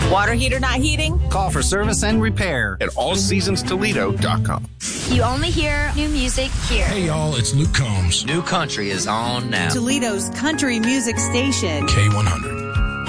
Water heater not heating? Call for service and repair at allseasonstoledo.com. You only hear new music here. Hey, y'all, it's Luke Combs. New country is on now. Toledo's country music station. K100.